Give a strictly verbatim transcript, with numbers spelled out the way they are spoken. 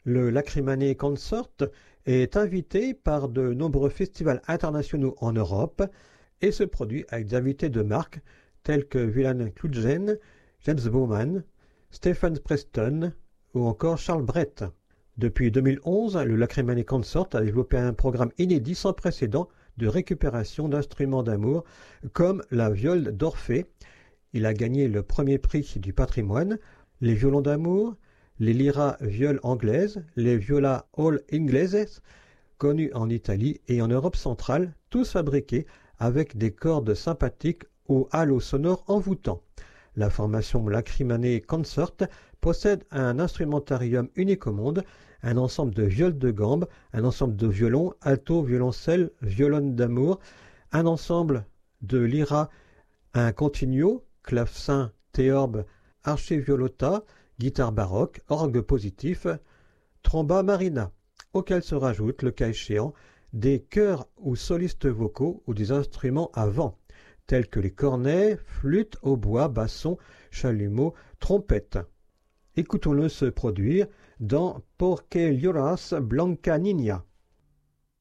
Le Lacrimane Consort est invité par de nombreux festivals internationaux en Europe et se produit avec des invités de marque tels que Willem Klutgen, James Bowman, Stephen Preston ou encore Charles Brett. Depuis deux mille onze, le Lacrimane Consort a développé un programme inédit sans précédent de récupération d'instruments d'amour comme la viole d'Orphée. Il a gagné le premier prix du patrimoine, les violons d'amour, les lyras violes anglaises, les viola all ingleses, connus en Italie et en Europe centrale, tous fabriqués avec des cordes sympathiques au halo sonore envoûtant. La formation Lacrimane Consort possède un instrumentarium unique au monde, un ensemble de violes de gambe, un ensemble de violons, alto, violoncelle, violonne d'amour, un ensemble de lyras, un continuo, clavecin, théorbe, archiviolota, guitare baroque, orgue positif, tromba marina, auquel se rajoutent, le cas échéant, des chœurs ou solistes vocaux ou des instruments à vent, tels que les cornets, flûtes, hautbois, bassons, chalumeaux, trompettes. Écoutons-le se produire dans Porque lloras Blanca Niña.